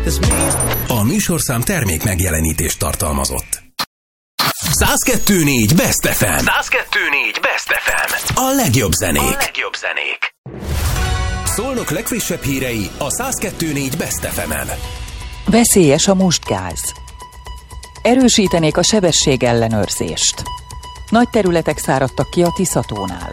A műsorszám termék megjelenítést tartalmazott. 102.4 Best FM. 102.4 Best FM. A legjobb zenék. Szolnok legfrissebb hírei a 102.4 Best FM-en. Veszélyes a mustgáz. Erősítenék a sebességellenőrzést. Nagy területek száradtak ki a Tiszatónál.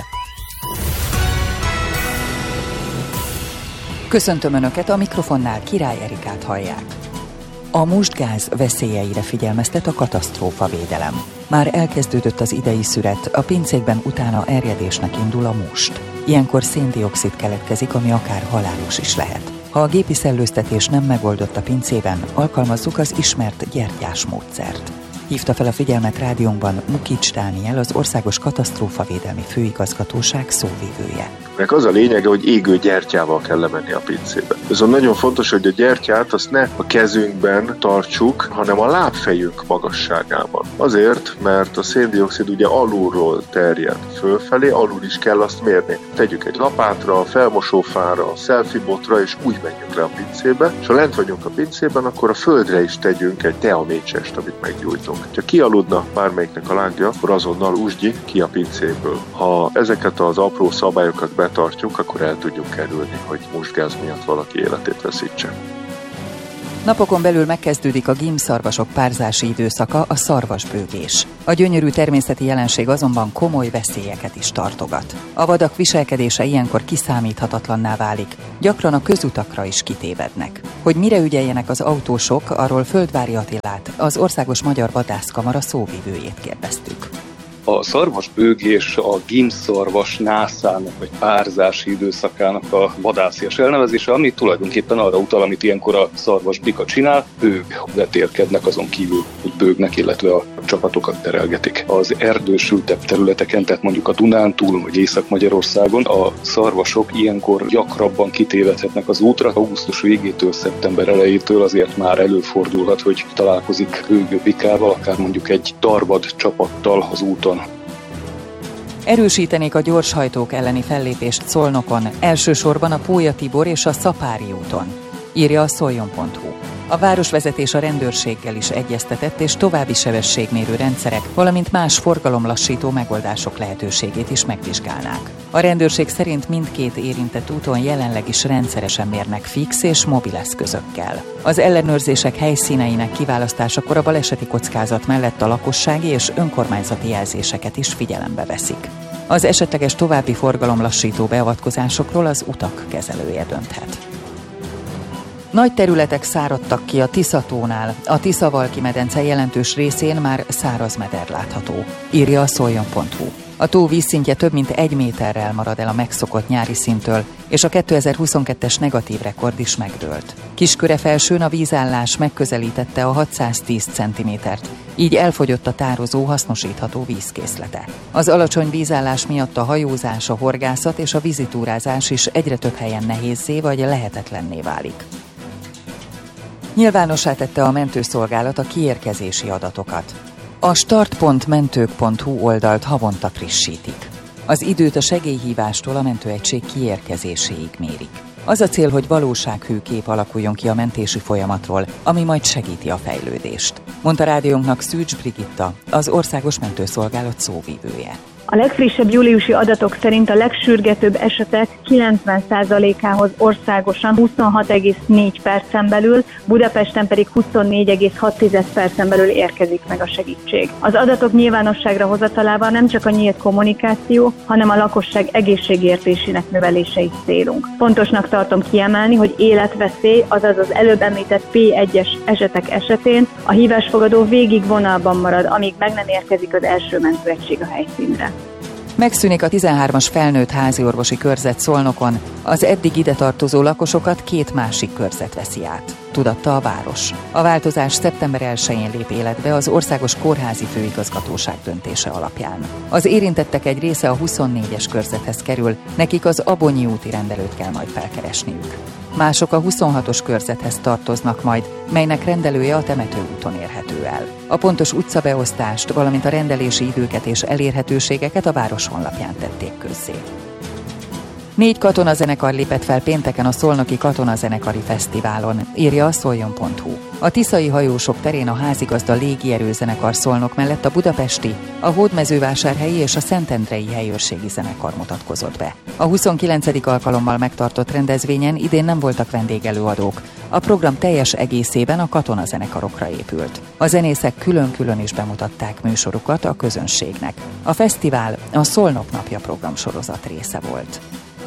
Köszöntöm Önöket, a mikrofonnál Király Erikát hallják. A mustgáz veszélyeire figyelmeztet a katasztrófavédelem. Már elkezdődött az idei szüret, a pincékben utána erjedésnek indul a must. Ilyenkor szén-dioxid keletkezik, ami akár halálos is lehet. Ha a gépi szellőztetés nem megoldott a pincében, alkalmazzuk az ismert gyertyás módszert. Hívta fel a figyelmet rádiónkban Mukics Dániel, az Országos Katasztrófavédelmi Főigazgatóság szóvivője. Meg az a lényege, hogy égő gyertyával kell lemenni a pincébe. Viszont nagyon fontos, hogy a gyertyát azt ne a kezünkben tartsuk, hanem a lábfejünk magasságában. Azért, mert a szén-dioxid ugye alulról terjed fölfelé, alul is kell azt mérni. Tegyük egy lapátra, felmosófára, selfie-botra, és úgy menjünk le a pincébe, és ha lent vagyunk a pincében, akkor a földre is tegyünk egy teamécsest, amit meggyújtunk. Ha kialudna bármelyiknek a lángja, akkor azonnal usgyi ki a pincéből. Ha ezeket az apró szabályokat betartjuk, akkor el tudjuk kerülni, hogy mustgáz miatt valaki életét veszítse. Napokon belül megkezdődik a gimbszarvasok párzási időszaka, a szarvasbőgés. A gyönyörű természeti jelenség azonban komoly veszélyeket is tartogat. A vadak viselkedése ilyenkor kiszámíthatatlanná válik, gyakran a közutakra is kitévednek. Hogy mire ügyeljenek az autósok, arról Földvári Attilát, az Országos Magyar Vadászkamara szóvivőjét kérdeztük. A szarvasbőgés a gimbszarvas nászának vagy párzási időszakának a vadászias elnevezése, ami tulajdonképpen arra utal, amit ilyenkor a szarvasbika csinál, ők vetélkednek azon kívül, hogy bőgnek, illetve a csapatokat terelgetik. Az erdősültebb területeken, tehát mondjuk a Dunántúlon vagy Észak-Magyarországon a szarvasok ilyenkor gyakrabban kitévedhetnek az útra. Augusztus végétől, szeptember elejétől azért már előfordulhat, hogy találkozik bőgő bikával, akár mondjuk egy darvad csapattal az úton. Erősítenék a gyorshajtók elleni fellépést Szolnokon, elsősorban a Pólya Tibor és a Szapári úton, írja a szoljon.hu. A városvezetés a rendőrséggel is egyeztetett, és további sebességmérő rendszerek, valamint más forgalomlassító megoldások lehetőségét is megvizsgálnák. A rendőrség szerint mindkét érintett úton jelenleg is rendszeresen mérnek fix és mobil eszközökkel. Az ellenőrzések helyszíneinek kiválasztásakor a baleseti kockázat mellett a lakossági és önkormányzati jelzéseket is figyelembe veszik. Az esetleges további forgalomlassító beavatkozásokról az utak kezelője dönthet. Nagy területek száradtak ki a Tiszatónál, a Tiszavalki-medence jelentős részén már száraz meder látható, írja a szoljon.hu. A tó vízszintje több mint 1 méterrel marad el a megszokott nyári szinttől, és a 2022-es negatív rekord is megdőlt. Kiskörefelsőn a vízállás megközelítette a 610 cm-t, így elfogyott a tározó hasznosítható vízkészlete. Az alacsony vízállás miatt a hajózás, a horgászat és a vízitúrázás is egyre több helyen nehézzé vagy lehetetlenné válik. Nyilvánossá tette a mentőszolgálat a kiérkezési adatokat. A start.mentők.hu oldalt havonta frissítik. Az időt a segélyhívástól a mentőegység kiérkezéséig mérik. Az a cél, hogy valósághű kép alakuljon ki a mentési folyamatról, ami majd segíti a fejlődést, mondta rádiónknak Szűcs Brigitta, az Országos Mentőszolgálat szóvivője. A legfrissebb júliusi adatok szerint a legsürgetőbb esetek 90%-ához országosan 26,4 percen belül, Budapesten pedig 24,6 percen belül érkezik meg a segítség. Az adatok nyilvánosságra hozatalával nem csak a nyílt kommunikáció, hanem a lakosság egészségértésének növelése is célunk. Fontosnak tartom kiemelni, hogy életveszély, azaz az előbb említett P1-es esetek esetén a hívásfogadó végig vonalban marad, amíg meg nem érkezik az első mentőegység a helyszínre. Megszűnik a 13-as felnőtt háziorvosi körzet Szolnokon, az eddig ide tartozó lakosokat 2 másik körzet veszi át, tudatta a város. A változás szeptember 1-én lép életbe az Országos Kórházi Főigazgatóság döntése alapján. Az érintettek egy része a 24-es körzethez kerül, nekik az Abonyi úti rendelőt kell majd felkeresniük. Mások a 26-os körzethez tartoznak majd, melynek rendelője a Temetőúton érhető el. A pontos utcabeosztást, valamint a rendelési időket és elérhetőségeket a város honlapján tették közzé. 4 katonazenekar lépett fel pénteken a Szolnoki Katonazenekari Fesztiválon, írja a szoljon.hu. A tiszai hajósok terén a házigazda légierőzenekar Szolnok mellett a budapesti, a hódmezővásárhelyi és a szentendrei helyőrségi zenekar mutatkozott be. A 29. alkalommal megtartott rendezvényen idén nem voltak vendégelőadók. A program teljes egészében a katonazenekarokra épült. A zenészek külön-külön is bemutatták műsorukat a közönségnek. A fesztivál a Szolnok napja programsorozat része volt.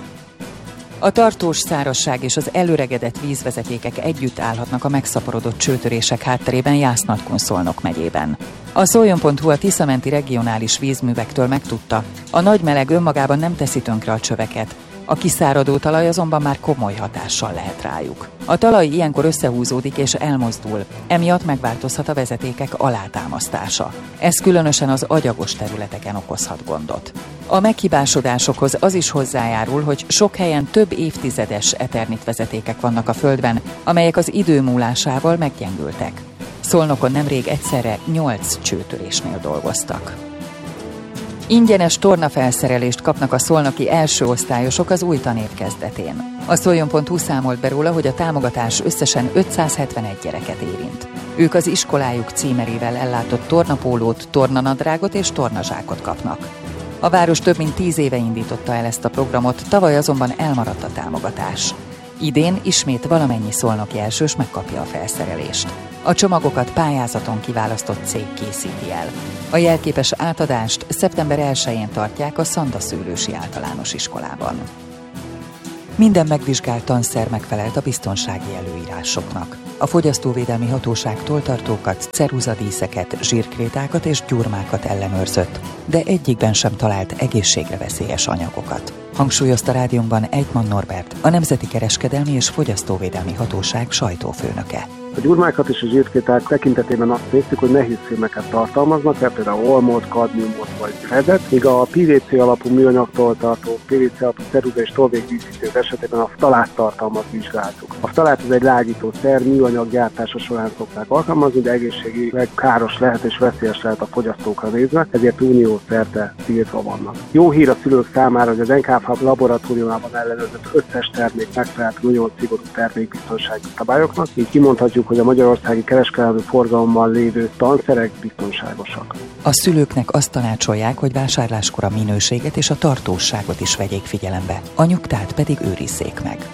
A tartós szárazság és az előregedett vízvezetékek együtt állhatnak a megszaporodott csőtörések hátterében Jász-Nagykun Szolnok megyében. A szoljon.hu a Tiszamenti regionális vízművektől megtudta, a nagy meleg önmagában nem teszi tönkre a csöveket, a kiszáradó talaj azonban már komoly hatással lehet rájuk. A talaj ilyenkor összehúzódik és elmozdul, emiatt megváltozhat a vezetékek alátámasztása. Ez különösen az agyagos területeken okozhat gondot. A meghibásodásokhoz az is hozzájárul, hogy sok helyen több évtizedes eternit vezetékek vannak a földben, amelyek az idő múlásával meggyengültek. Szolnokon nemrég egyszerre 8 csőtörésnél dolgoztak. Ingyenes tornafelszerelést kapnak a szolnoki első osztályosok az új tanév kezdetén. A szoljon.hu számolt be róla, hogy a támogatás összesen 571 gyereket érint. Ők az iskolájuk címerével ellátott tornapólót, tornanadrágot és tornazsákot kapnak. A város több mint 10 éve indította el ezt a programot, tavaly azonban elmaradt a támogatás. Idén ismét valamennyi szolnoki elsős megkapja a felszerelést. A csomagokat pályázaton kiválasztott cég készíti el. A jelképes átadást szeptember 1-én tartják a Szandaszőlősi Általános Iskolában. Minden megvizsgált tanszer megfelelt a biztonsági előírásoknak. A Fogyasztóvédelmi Hatóság tolltartókat, ceruzadíszeket, zsírkrétákat és gyurmákat ellenőrzött, de egyikben sem talált egészségre veszélyes anyagokat. Hangsúlyozta rádiónkban Egyman Norbert, a Nemzeti Kereskedelmi és Fogyasztóvédelmi Hatóság sajtófőnöke. A gyurmákat és a zsírkréták tekintetében azt néztük, hogy nehézfémeket tartalmaznak, például olmot, kadmiumot vagy rezet, míg a PVC alapú műanyagtól tartó, PVC alapú ceruza és tollvégdíszítők esetében a ftalát vizsgáltuk. A ftalát az egy lágyítószer, műanyag gyártása során szokták alkalmazni, de egészségileg káros lehet és veszélyes lehet a fogyasztókra nézve, ezért unió szerte tiltva vannak. Jó hír a szülők számára, hogy az NKF laboratóriumában ellenőrzött összes termék megfelelt nagyon szigorú termékbiztonsági szabályoknak, így kimondhatjuk, hogy a magyarországi kereskedelmi forgalomban lévő tanszerek biztonságosak. A szülőknek azt tanácsolják, hogy vásárláskor a minőséget és a tartóságot is vegyék figyelembe, a nyugtát pedig őrizzék meg.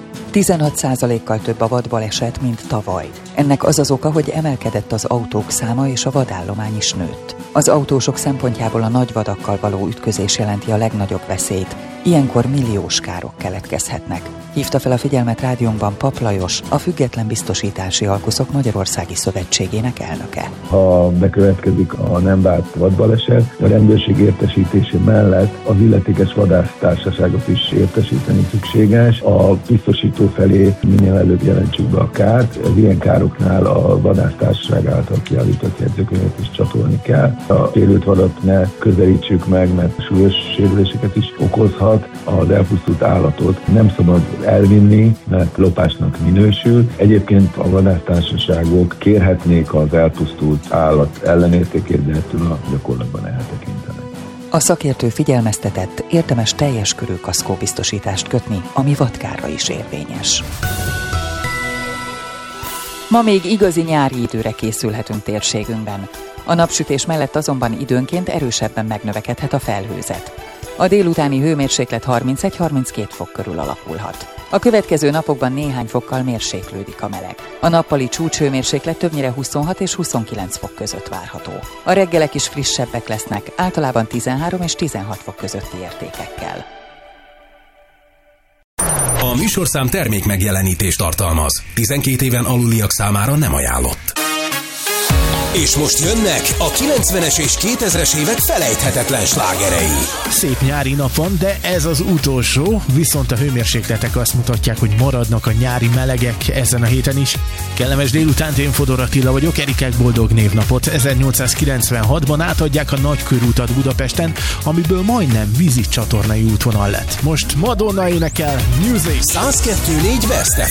16%-kal több a vadbaleset, mint tavaly. Ennek az az oka, hogy emelkedett az autók száma és a vadállomány is nőtt. Az autósok szempontjából a nagy vadakkal való ütközés jelenti a legnagyobb veszélyt, ilyenkor milliós károk keletkezhetnek. Hívta fel a figyelmet rádiónkban Pap Lajos, a Független Biztosítási Alkuszok Magyarországi Szövetségének elnöke. Ha bekövetkezik a nem várt vadbaleset, a rendőrség értesítése mellett az illetékes vadásztársaságot is értesíteni szükséges. A biztosító felé minél előbb jelentsük be a kárt. Az ilyen károknál a vadásztársaság által kiállított jegyzőkönyvet is csatolni kell. A sérült vadat ne közelítsük meg, mert súlyos sérüléseket is okozhat. Az elpusztult állatot nem szabad elvinni, mert lopásnak minősül. Egyébként a vadásztársaságok kérhetnék az elpusztult állat ellenértékét, de ettől a gyakorlatban eltekintenek. A szakértő figyelmeztetett, érdemes teljes körű kaszkóbiztosítást kötni, ami vadkárra is érvényes. Ma még igazi nyári időre készülhetünk térségünkben. A napsütés mellett azonban időnként erősebben megnövekedhet a felhőzet. A délutáni hőmérséklet 31-32 fok körül alakulhat. A következő napokban néhány fokkal mérséklődik a meleg. A nappali csúcshőmérséklet többnyire 26 és 29 fok között várható. A reggelek is frissebbek lesznek, általában 13 és 16 fok közötti értékekkel. A műsorszám termék megjelenítést tartalmaz. 12 éven aluliak számára nem ajánlott. És most jönnek a 90-es és 2000-es évek felejthetetlen slágerei. Szép nyári nap van, de ez az utolsó, viszont a hőmérsékletek azt mutatják, hogy maradnak a nyári melegek ezen a héten is. Kellemes délutánt, én Fodor Attila vagyok, Erikák boldog névnapot. 1896-ban átadják a Nagykörútat Budapesten, amiből majdnem vízi csatornai útvonal lett. Most Madonna énekel, Music. 102.4 Best